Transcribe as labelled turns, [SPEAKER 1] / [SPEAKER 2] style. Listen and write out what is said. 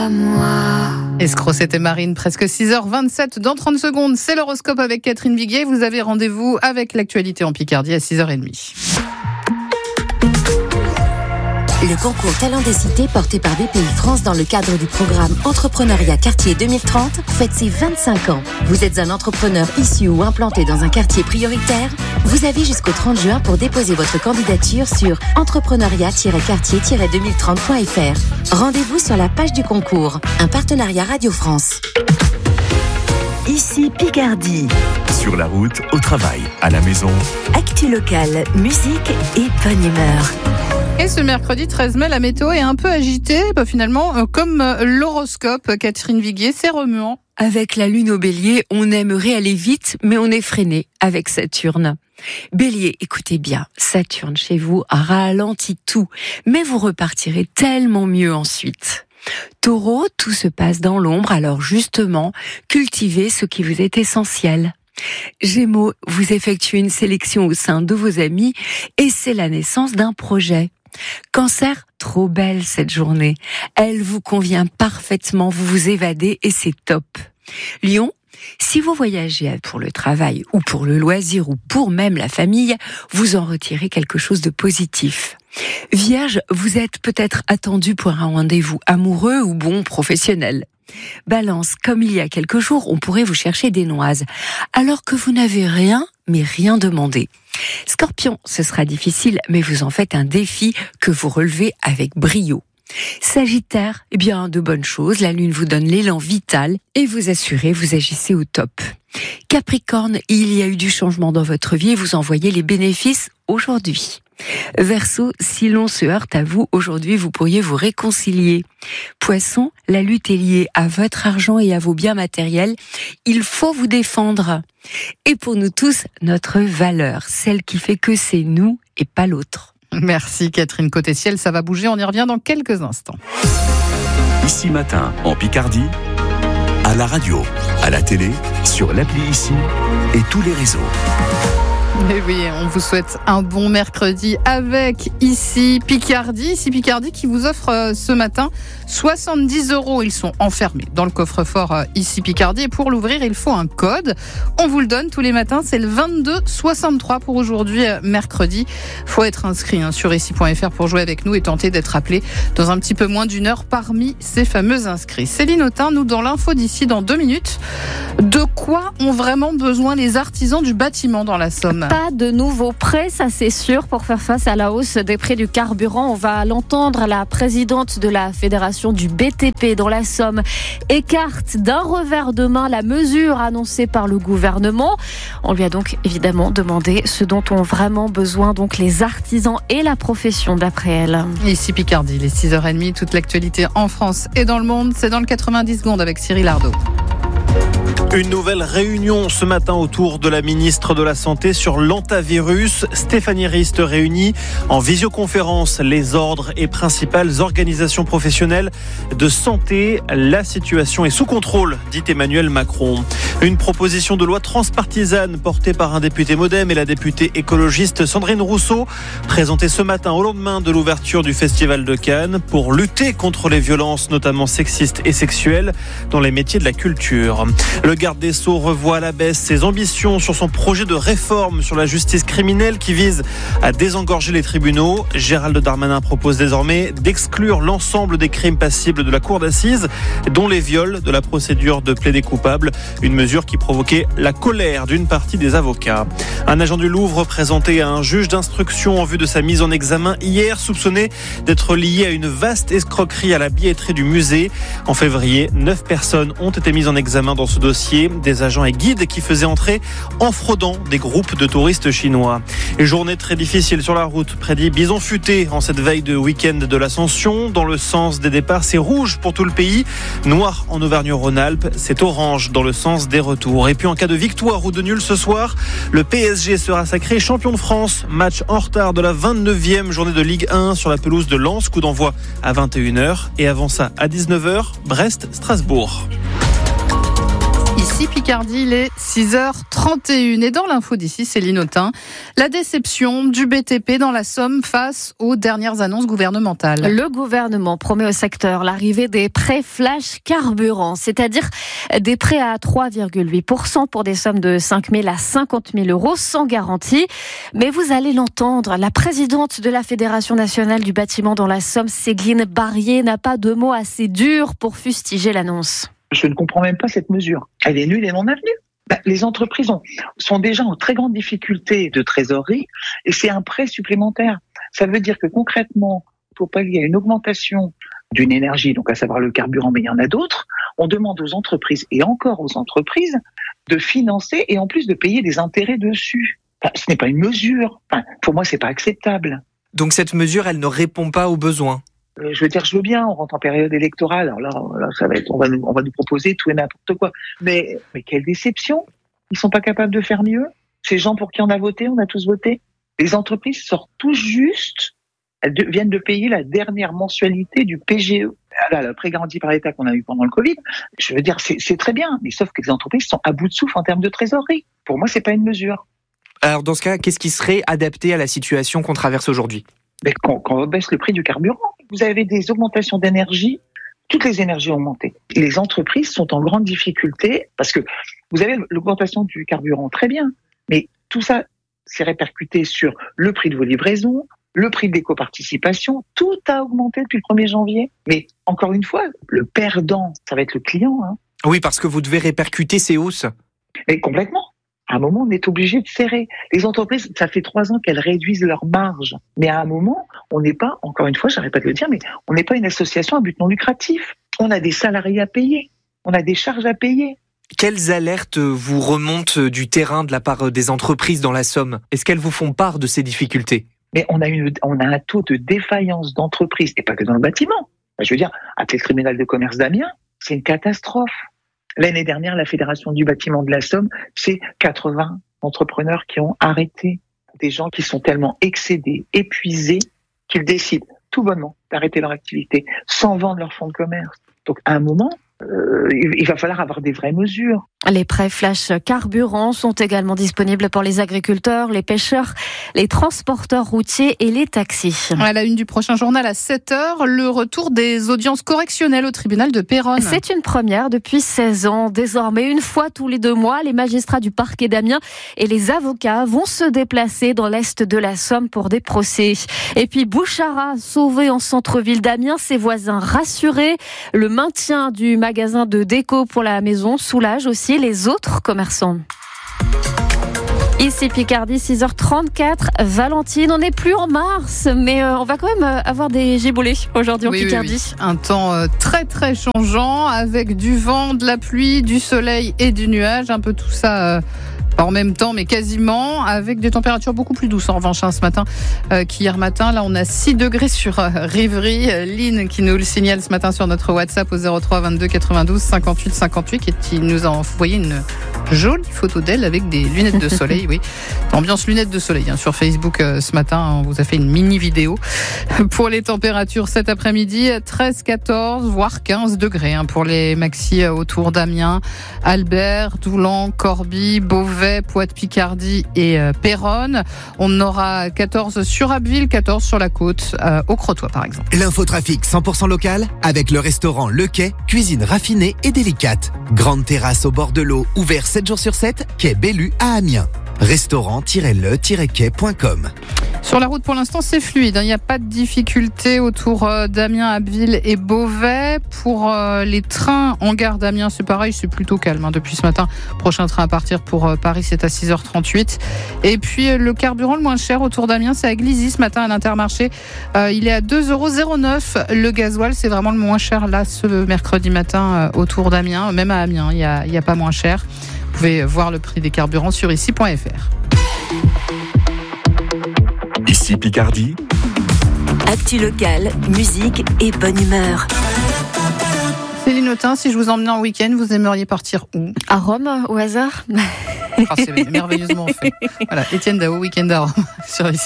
[SPEAKER 1] à moi.
[SPEAKER 2] Escroc, c'était Marine, presque 6h27. Dans 30 secondes, c'est l'horoscope avec Catherine Viguier. Vous avez rendez-vous avec l'actualité en Picardie à 6h30.
[SPEAKER 3] Le concours Talent des Cités porté par BPI France dans le cadre du programme Entrepreneuriat Quartier 2030 fête ses 25 ans. Vous êtes un entrepreneur issu ou implanté dans un quartier prioritaire? Vous avez jusqu'au 30 juin pour déposer votre candidature sur entrepreneuriat-quartier-2030.fr. Rendez-vous sur la page du concours. Un partenariat Radio France. Ici Picardie.
[SPEAKER 4] Sur la route, au travail, à la maison.
[SPEAKER 3] Actu locale, musique et bonne humeur.
[SPEAKER 2] Et ce mercredi 13 mai, la météo est un peu agitée, finalement, comme l'horoscope. Catherine Viguier, c'est remuant.
[SPEAKER 5] Avec la lune au bélier, on aimerait aller vite, mais on est freiné avec Saturne. Bélier, écoutez bien, Saturne chez vous ralentit tout, mais vous repartirez tellement mieux ensuite. Taureau, tout se passe dans l'ombre, alors justement, cultivez ce qui vous est essentiel. Gémeaux, vous effectuez une sélection au sein de vos amis et c'est la naissance d'un projet. Cancer, trop belle cette journée. Elle vous convient parfaitement, vous vous évadez et c'est top. Lion, si vous voyagez pour le travail ou pour le loisir ou pour même la famille, vous en retirez quelque chose de positif. Vierge, vous êtes peut-être attendu pour un rendez-vous amoureux ou professionnel. Balance, comme il y a quelques jours, on pourrait vous chercher des noises, alors que vous n'avez rien, mais rien demandé. Scorpion, ce sera difficile, mais vous en faites un défi que vous relevez avec brio. Sagittaire, de bonnes choses, la lune vous donne l'élan vital et vous assurez, vous agissez au top. Capricorne, il y a eu du changement dans votre vie et vous en voyez les bénéfices aujourd'hui. Verseau, si l'on se heurte à vous, aujourd'hui vous pourriez vous réconcilier. Poisson, la lutte est liée à votre argent et à vos biens matériels. Il faut vous défendre. Et pour nous tous, notre valeur, celle qui fait que c'est nous et pas l'autre.
[SPEAKER 2] Merci Catherine. Côté ciel, ça va bouger, on y revient dans quelques instants.
[SPEAKER 4] Ici matin, en Picardie, à la radio, à la télé, sur l'appli Ici et tous les réseaux.
[SPEAKER 2] Et oui, on vous souhaite un bon mercredi avec Ici Picardie. Ici Picardie qui vous offre ce matin 70 €. Ils sont enfermés dans le coffre-fort Ici Picardie. Et pour l'ouvrir, il faut un code. On vous le donne tous les matins. C'est le 2263 pour aujourd'hui, mercredi. Faut être inscrit sur ici.fr pour jouer avec nous et tenter d'être appelé dans un petit peu moins d'une heure parmi ces fameux inscrits. Céline Autain, nous dans l'info d'ici dans 2 minutes. De quoi ont vraiment besoin les artisans du bâtiment dans la Somme ?
[SPEAKER 6] Pas de nouveaux prêts, ça c'est sûr, pour faire face à la hausse des prix du carburant. On va l'entendre, la présidente de la fédération du BTP dans la Somme écarte d'un revers de main la mesure annoncée par le gouvernement. On lui a donc évidemment demandé ce dont ont vraiment besoin donc les artisans et la profession d'après elle.
[SPEAKER 2] Ici Picardie, les 6h30, toute l'actualité en France et dans le monde, c'est dans le 90 secondes avec Cyril Ardo.
[SPEAKER 7] Une nouvelle réunion ce matin autour de la ministre de la Santé sur l'antavirus. Stéphanie Rist réunit en visioconférence les ordres et principales organisations professionnelles de santé. La situation est sous contrôle, dit Emmanuel Macron. Une proposition de loi transpartisane portée par un député MoDem et la députée écologiste Sandrine Rousseau, présentée ce matin au lendemain de l'ouverture du Festival de Cannes pour lutter contre les violences, notamment sexistes et sexuelles, dans les métiers de la culture. Le garde des Sceaux revoit à la baisse ses ambitions sur son projet de réforme sur la justice criminelle qui vise à désengorger les tribunaux. Gérald Darmanin propose désormais d'exclure l'ensemble des crimes passibles de la cour d'assises, dont les viols, de la procédure de plaider coupable. Une mesure qui provoquait la colère d'une partie des avocats. Un agent du Louvre présenté à un juge d'instruction en vue de sa mise en examen hier, soupçonné d'être lié à une vaste escroquerie à la billetterie du musée. En février, 9 personnes ont été mises en examen dans ce dossier. Des agents et guides qui faisaient entrer en fraudant des groupes de touristes chinois. Et journée très difficile sur la route, prédit Bison Futé en cette veille de week-end de l'Ascension. Dans le sens des départs, c'est rouge pour tout le pays. Noir en Auvergne-Rhône-Alpes, c'est orange dans le sens des retours. Et puis en cas de victoire ou de nul ce soir, le PSG sera sacré champion de France. Match en retard de la 29e journée de Ligue 1 sur la pelouse de Lens. Coup d'envoi à 21h. Et avant ça, à 19h, Brest-Strasbourg.
[SPEAKER 2] Ici Picardie, il est 6h31. Et dans l'info d'ici, Céline Autain, la déception du BTP dans la Somme face aux dernières annonces gouvernementales.
[SPEAKER 6] Le gouvernement promet au secteur l'arrivée des prêts flash carburant, c'est-à-dire des prêts à 3,8% pour des sommes de 5 000 à 50 000 euros sans garantie. Mais vous allez l'entendre, la présidente de la Fédération nationale du bâtiment dans la Somme, Ségline Barrier, n'a pas de mots assez durs pour fustiger l'annonce.
[SPEAKER 1] Je ne comprends même pas cette mesure. Elle est nulle et non avenue. Les entreprises sont déjà en très grande difficulté de trésorerie et c'est un prêt supplémentaire. Ça veut dire que concrètement, pour pallier à une augmentation d'une énergie, donc à savoir le carburant, mais il y en a d'autres, on demande aux entreprises et encore aux entreprises de financer et en plus de payer des intérêts dessus. Ce n'est pas une mesure. Pour moi, c'est pas acceptable.
[SPEAKER 8] Donc cette mesure, elle ne répond pas aux besoins.
[SPEAKER 1] Je veux bien, on rentre en période électorale. Alors là, ça va être, on va nous proposer tout et n'importe quoi. Mais quelle déception! Ils sont pas capables de faire mieux. Ces gens pour qui on a voté, on a tous voté. Les entreprises sortent tout juste, elles viennent de payer la dernière mensualité du PGE. Là, le prêt garanti par l'État qu'on a eu pendant le Covid. Je veux dire, c'est très bien, mais sauf que les entreprises sont à bout de souffle en termes de trésorerie. Pour moi, c'est pas une mesure.
[SPEAKER 8] Alors dans ce cas, qu'est-ce qui serait adapté à la situation qu'on traverse aujourd'hui?
[SPEAKER 1] Mais quand on baisse le prix du carburant, vous avez des augmentations d'énergie, toutes les énergies ont augmenté. Et les entreprises sont en grande difficulté parce que vous avez l'augmentation du carburant, très bien, mais tout ça s'est répercuté sur le prix de vos livraisons, le prix de l'éco-participation, tout a augmenté depuis le 1er janvier. Mais encore une fois, le perdant, ça va être le client.
[SPEAKER 8] Oui, parce que vous devez répercuter ces hausses.
[SPEAKER 1] Mais complètement. À un moment, on est obligé de serrer. Les entreprises, ça fait 3 ans qu'elles réduisent leurs marges. Mais à un moment, on n'est pas, encore une fois, j'arrête pas de le dire, mais on n'est pas une association à but non lucratif. On a des salariés à payer. On a des charges à payer.
[SPEAKER 8] Quelles alertes vous remontent du terrain de la part des entreprises dans la Somme? Est-ce qu'elles vous font part de ces difficultés?
[SPEAKER 1] Mais on a un taux de défaillance d'entreprises, et pas que dans le bâtiment. Je veux dire, appelé le tribunal de commerce d'Amiens, c'est une catastrophe. L'année dernière, la Fédération du bâtiment de la Somme, c'est 80 entrepreneurs qui ont arrêté. Des gens qui sont tellement excédés, épuisés, qu'ils décident tout bonnement d'arrêter leur activité sans vendre leur fonds de commerce. Donc à un moment, il va falloir avoir des vraies mesures.
[SPEAKER 6] Les prêts flash carburant sont également disponibles pour les agriculteurs, les pêcheurs, les transporteurs routiers et les taxis.
[SPEAKER 2] À la une du prochain journal à 7h, le retour des audiences correctionnelles au tribunal de Péronne.
[SPEAKER 6] C'est une première depuis 16 ans. Désormais, une fois tous les 2 mois, les magistrats du parquet d'Amiens et les avocats vont se déplacer dans l'est de la Somme pour des procès. Et puis Bouchara, sauvé en centre-ville d'Amiens, ses voisins rassurés. Le maintien du magasin de déco pour la maison soulage aussi les autres commerçants. Ici Picardie, 6h34. Valentine, on n'est plus en mars, mais on va quand même avoir des giboulées aujourd'hui en Picardie.
[SPEAKER 2] Oui. Un temps très très changeant avec du vent, de la pluie, du soleil et du nuage. Un peu tout ça pas en même temps, mais quasiment, avec des températures beaucoup plus douces en revanche ce matin qu'hier matin. Là, on a 6 degrés sur Rivry. Lynn qui nous le signale ce matin sur notre WhatsApp au 03 22 92 58 58 et qui nous a envoyé une jolie photo d'elle avec des lunettes de soleil. Oui, ambiance lunettes de soleil sur Facebook ce matin. On vous a fait une mini vidéo. Pour les températures cet après-midi, 13, 14, voire 15 degrés pour les maxis autour d'Amiens, Albert, Doulan, Corbie, Beauvais, Poix-de-Picardie et Péronne. On aura 14 sur Abbeville, 14 sur la côte, au Crotoy par exemple.
[SPEAKER 9] L'infotrafic 100% local avec le restaurant Le Quai, cuisine raffinée et délicate. Grande terrasse au bord de l'eau, ouvert 7 jours sur 7, quai Bellu à Amiens. Restaurant-le-quai.com.
[SPEAKER 2] Sur la route, pour l'instant, c'est fluide. Il n'y a pas de difficulté autour d'Amiens, Abbeville et Beauvais. Pour les trains en gare d'Amiens, c'est pareil, c'est plutôt calme depuis ce matin. Prochain train à partir pour Paris, c'est à 6h38. Et puis, le carburant le moins cher autour d'Amiens, c'est à Glizy ce matin à l'Intermarché. Il est à 2,09 €. Le gasoil, c'est vraiment le moins cher là, ce mercredi matin autour d'Amiens. Même à Amiens, il n'y a pas moins cher. Vous pouvez voir le prix des carburants sur ici.fr.
[SPEAKER 4] Ici Picardie.
[SPEAKER 3] Actu locale, musique et bonne humeur.
[SPEAKER 2] Céline Autain, si je vous emmenais en week-end, vous aimeriez partir où?
[SPEAKER 6] À Rome, au hasard?
[SPEAKER 2] C'est merveilleusement fait. Voilà, Étienne Dao, week-end à Rome, sur ici.